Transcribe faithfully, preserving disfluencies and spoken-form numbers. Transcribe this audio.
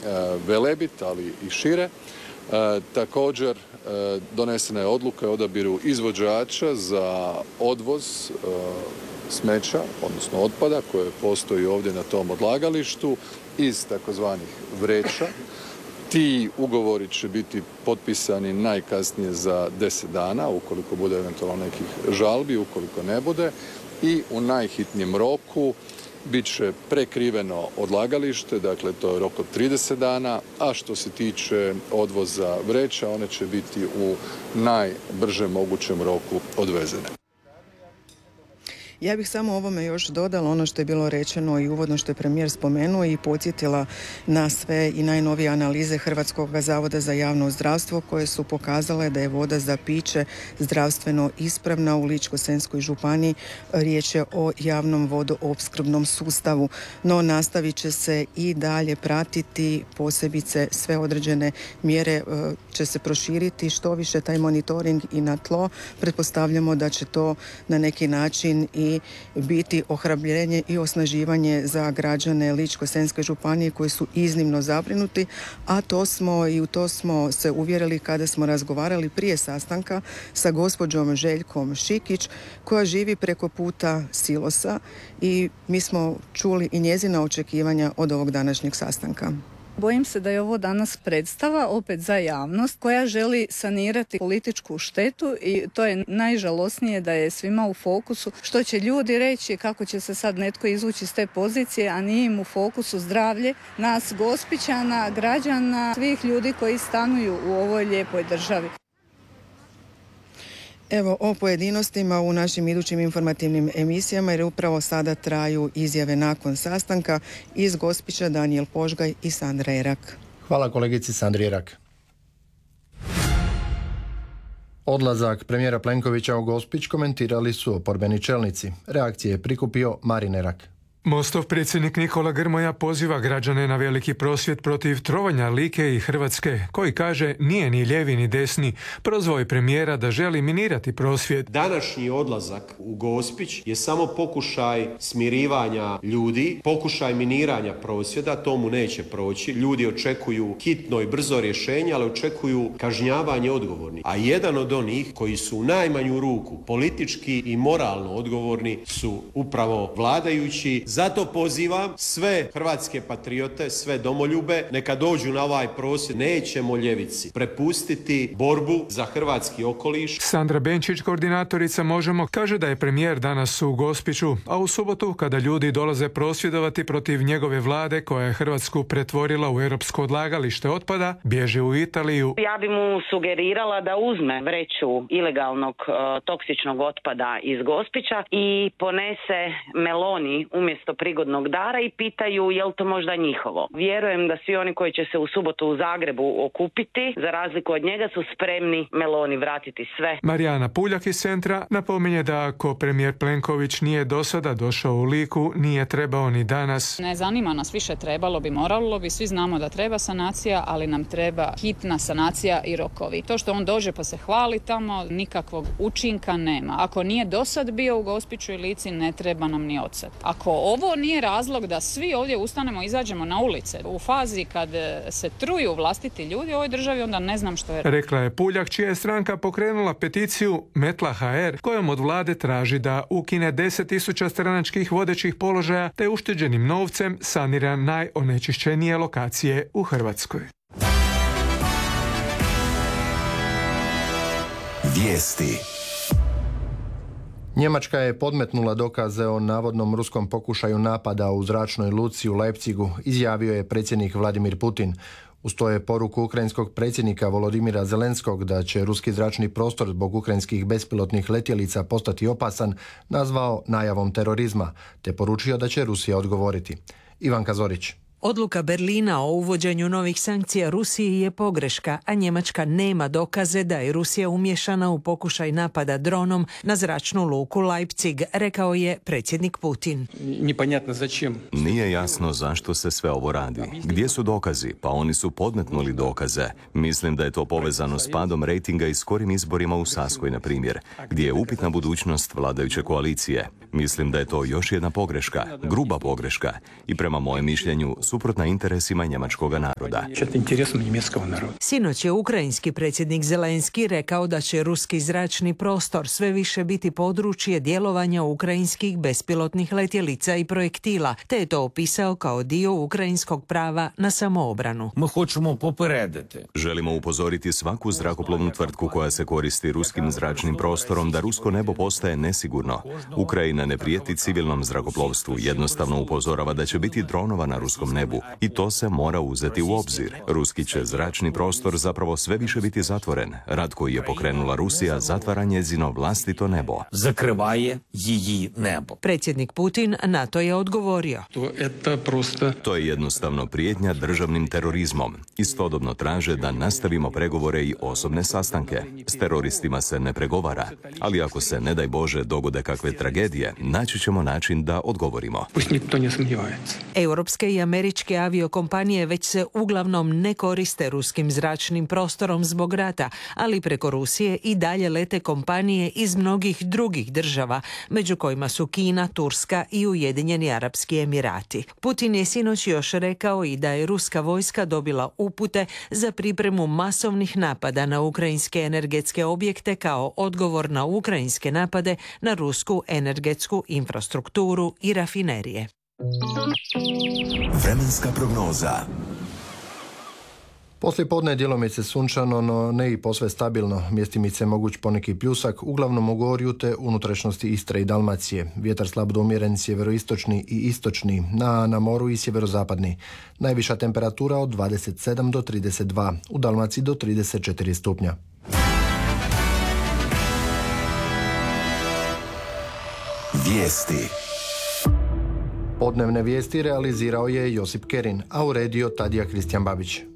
Velebit, ali i šire. Također donesena je odluka o odabiru izvođača za odvoz smeća, odnosno otpada koje postoji ovdje na tom odlagalištu iz takozvanih vreća. Ti ugovori će biti potpisani najkasnije za deset dana, ukoliko bude eventualno nekih žalbi, ukoliko ne bude. I u najhitnijem roku bit će prekriveno odlagalište, dakle to je rok od trideset dana, a što se tiče odvoza vreća, one će biti u najbržem mogućem roku odvezene. Ja bih samo ovome još dodala ono što je bilo rečeno i uvodno što je premijer spomenuo i podsjetila na sve i najnovije analize Hrvatskog zavoda za javno zdravstvo koje su pokazale da je voda za piće zdravstveno ispravna u Ličko-senjskoj županiji. Riječ je o javnom vodoopskrbnom sustavu, no nastavit će se i dalje pratiti, posebice sve određene mjere će se proširiti, što više taj monitoring i na tlo. Pretpostavljamo da će to na neki način i biti ohrabrenje i osnaživanje za građane Ličko-senjske županije koji su iznimno zabrinuti, a to smo i u to smo se uvjerili kada smo razgovarali prije sastanka sa gospođom Željkom Šikić koja živi preko puta silosa i mi smo čuli i njezina očekivanja od ovog današnjeg sastanka. Bojim se da je ovo danas predstava opet za javnost koja želi sanirati političku štetu i to je najžalosnije da je svima u fokusu što će ljudi reći, kako će se sad netko izvući s te pozicije, a nije im u fokusu zdravlje nas Gospićana, građana, svih ljudi koji stanuju u ovoj lijepoj državi. Evo o pojedinostima u našim idućim informativnim emisijama jer upravo sada traju izjave nakon sastanka iz Gospića Danijel Požgaj i Sandra Erak. Hvala kolegici Sandri Erak. Odlazak premijera Plenkovića u Gospić komentirali su oporbeni čelnici. Reakcije je prikupio Marin Erak. Mostov predsjednik Nikola Grmoja poziva građane na veliki prosvjed protiv trovanja Like i Hrvatske, koji kaže nije ni lijevi ni desni. Prozvao je premijera da želi minirati prosvjed. Današnji odlazak u Gospić je samo pokušaj smirivanja ljudi, pokušaj miniranja prosvjeda, to mu neće proći. Ljudi očekuju hitno i brzo rješenje, ali očekuju kažnjavanje odgovornih. A jedan od onih koji su u najmanju ruku politički i moralno odgovorni su upravo vladajući. Zato pozivam sve hrvatske patriote, sve domoljube, neka dođu na ovaj prosvjed. Nećemo ljevici prepustiti borbu za hrvatski okoliš. Sandra Benčić, koordinatorica Možemo, kaže da je premijer danas u Gospiću, a u subotu kada ljudi dolaze prosvjedovati protiv njegove vlade koja je Hrvatsku pretvorila u europsko odlagalište otpada, bježe u Italiju. Ja bi mu sugerirala da uzme vreću ilegalnog uh, toksičnog otpada iz Gospića i ponese meloni umjesto prigodnog dara i pitaju je li to možda njihovo. Vjerujem da svi oni koji će se u subotu u Zagrebu okupiti, za razliku od njega, su spremni meloni vratiti sve. Marijana Puljak iz centra napominje da ako premijer Plenković nije do sada došao u Liku, nije trebao ni danas. Ne zanima nas više, trebalo bi, moralo bi, svi znamo da treba sanacija, ali nam treba hitna sanacija i rokovi. To što on dođe pa se hvali tamo, nikakvog učinka nema. Ako nije do sad bio u Gospiću i Lici, ne treba nam ni odsad. Ako ovo nije razlog da svi ovdje ustanemo i izađemo na ulice u fazi kad se truju vlastiti ljudi u ovoj državi, onda ne znam što je. Rekla je Puljak, čija je stranka pokrenula peticiju Metla ha er, kojom od vlade traži da ukine deset tisuća stranačkih vodećih položaja te ušteđenim novcem sanira najonečišćenije lokacije u Hrvatskoj. Vijesti. Njemačka je podmetnula dokaze o navodnom ruskom pokušaju napada u zračnoj luci u Leipzigu, izjavio je predsjednik Vladimir Putin. Uz to je poruku ukrajinskog predsjednika Volodimira Zelenskog da će ruski zračni prostor zbog ukrajinskih bespilotnih letjelica postati opasan nazvao najavom terorizma, te poručio da će Rusija odgovoriti. Ivanka Zorić. Odluka Berlina o uvođenju novih sankcija Rusiji je pogreška, a Njemačka nema dokaze da je Rusija umješana u pokušaj napada dronom na zračnu luku Leipzig, rekao je predsjednik Putin. Nije jasno zašto se sve ovo radi. Gdje su dokazi? Pa oni su podmetnuli dokaze. Mislim da je to povezano s padom rejtinga i skorim izborima u Saskoj, na primjer, gdje je upitna budućnost vladajuće koalicije. Mislim da je to još jedna pogreška, gruba pogreška i prema mojem mišljenju su suprotna interesima njemačkog naroda. Sinoć je ukrajinski predsjednik Zelenski rekao da će ruski zračni prostor sve više biti područje djelovanja ukrajinskih bespilotnih letjelica i projektila, te je to opisao kao dio ukrajinskog prava na samoobranu. Želimo upozoriti svaku zrakoplovnu tvrtku koja se koristi ruskim zračnim prostorom da rusko nebo postaje nesigurno. Ukrajina ne prijeti civilnom zrakoplovstvu, jednostavno upozorava da će biti dronova na ruskom nebu i to se mora uzeti u obzir. Ruski će zračni prostor zapravo sve više biti zatvoren. Rat koji je pokrenula Rusija zatvara njezino vlastito nebo. Zakrivaje jiji nebo. Predsjednik Putin na to je odgovorio. To je jednostavno prijetnja državnim terorizmom. Istodobno traže da nastavimo pregovore i osobne sastanke. S teroristima se ne pregovara, ali ako se, ne daj Bože, dogode kakve tragedije, naći ćemo način da odgovorimo. Europske i američke aviokompanije već se uglavnom ne koriste ruskim zračnim prostorom zbog rata, ali preko Rusije i dalje lete kompanije iz mnogih drugih država, među kojima su Kina, Turska i Ujedinjeni Arapski Emirati. Putin je sinoć još rekao i da je ruska vojska dobila upute za pripremu masovnih napada na ukrajinske energetske objekte kao odgovor na ukrajinske napade na rusku energetsku infrastrukturu i rafinerije. Vremenska prognoza. Poslije podne djelomice sunčano, no ne i posve stabilno. Mjestimice moguć poneki pljusak, uglavnom u gorju te unutrašnjosti Istre i Dalmacije. Vjetar slab do umjeren sjeveroistočni i istočni, na, na moru i sjeverozapadni. Najviša temperatura od dvadeset sedam do trideset dva, u Dalmaciji do trideset četiri stupnja. Vijesti. Podnevne vijesti realizirao je Josip Kerin, a uredio Tadija Kristijan Babić.